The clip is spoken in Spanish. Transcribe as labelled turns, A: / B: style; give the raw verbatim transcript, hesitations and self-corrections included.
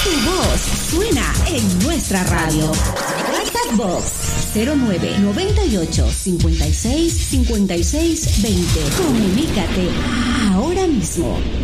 A: Tu voz suena en nuestra radio. WhatsApp Box cero nueve noventa y ocho cincuenta y seis cincuenta y seis veinte. Comunícate ahora mismo.